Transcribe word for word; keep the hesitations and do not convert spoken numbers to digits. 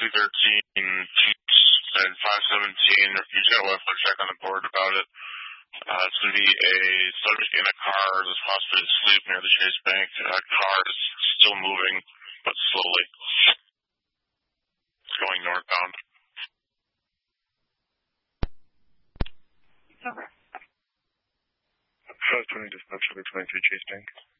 two thirteen Chiefs and five seventeen. If you got a Wi-Fi check on the board about it. Uh, it's going to be a subject in a car that's possibly asleep near the Chase Bank. A car is still moving, but slowly. It's going northbound. Okay. five twenty dispatch, over twenty-three Chase Bank.